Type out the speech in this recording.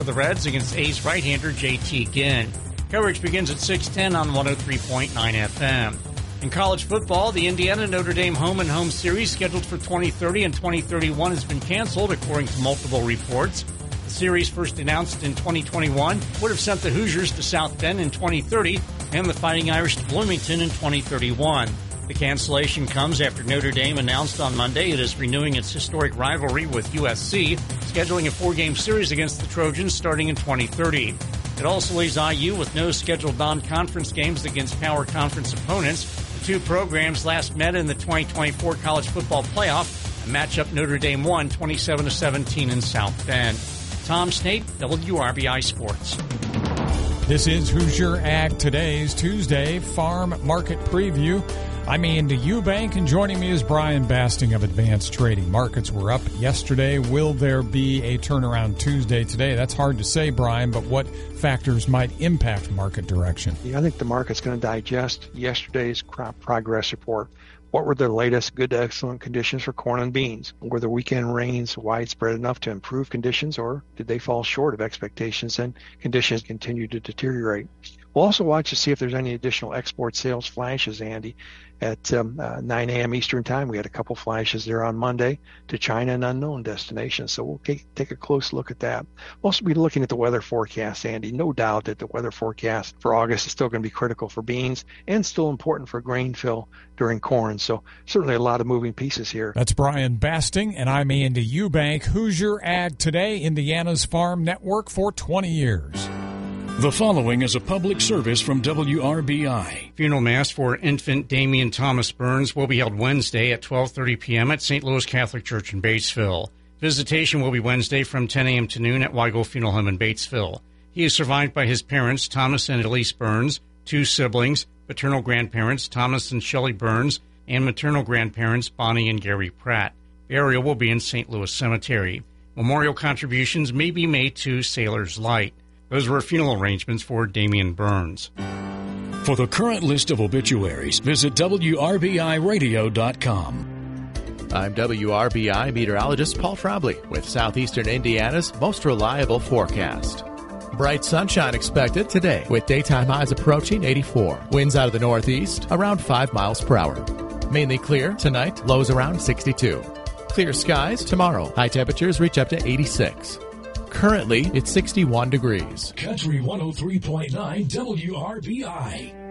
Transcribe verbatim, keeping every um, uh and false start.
for the Reds against A's right-hander J T Ginn. Coverage begins at six ten on one oh three point nine F M. In college football, the Indiana-Notre Dame home-and-home series scheduled for twenty thirty and twenty thirty-one has been canceled, according to multiple reports. The series, first announced in twenty twenty-one, would have sent the Hoosiers to South Bend in twenty thirty and the Fighting Irish to Bloomington in twenty thirty-one. The cancellation comes after Notre Dame announced on Monday it is renewing its historic rivalry with U S C, scheduling a four-game series against the Trojans starting in twenty thirty. It also leaves I U with no scheduled non-conference games against power conference opponents. The two programs last met in the twenty twenty-four College Football Playoff, a matchup Notre Dame won twenty-seven to seventeen in South Bend. Tom Snate, W R B I Sports. This is Hoosier Ag Today's Tuesday Farm Market Preview. I'm Andy Eubank, and joining me is Brian Basting of Advanced Trading. Markets were up yesterday. Will there be a turnaround Tuesday today? That's hard to say, Brian, but what factors might impact market direction? Yeah, I think the market's going to digest yesterday's crop progress report. What were the latest good to excellent conditions for corn and beans? Were the weekend rains widespread enough to improve conditions, or did they fall short of expectations and conditions continue to deteriorate? We'll also watch to see if there's any additional export sales flashes, Andy. At um, uh, nine a.m. Eastern Time, we had a couple flashes there on Monday to China and unknown destinations. So we'll take, take a close look at that. We'll also be looking at the weather forecast, Andy. No doubt that the weather forecast for August is still going to be critical for beans and still important for grain fill during corn. So certainly a lot of moving pieces here. That's Brian Basting, and I'm Andy Eubank. Hoosier Ag Today, Indiana's Farm Network for twenty years. The following is a public service from W R B I. Funeral Mass for infant Damian Thomas Burns will be held Wednesday at twelve thirty p.m. at Saint Louis Catholic Church in Batesville. Visitation will be Wednesday from ten a.m. to noon at Weigel Funeral Home in Batesville. He is survived by his parents, Thomas and Elise Burns, two siblings, paternal grandparents, Thomas and Shelley Burns, and maternal grandparents, Bonnie and Gary Pratt. Burial will be in Saint Louis Cemetery. Memorial contributions may be made to Sailor's Light. Those were funeral arrangements for Damian Burns. For the current list of obituaries, visit W R B I radio dot com. I'm W R B I meteorologist Paul Trombley with Southeastern Indiana's most reliable forecast. Bright sunshine expected today with daytime highs approaching eighty-four. Winds out of the northeast around five miles per hour. Mainly clear tonight, lows around sixty-two. Clear skies tomorrow. High temperatures reach up to eighty-six. Currently, it's sixty-one degrees. Country one oh three point nine W R B I.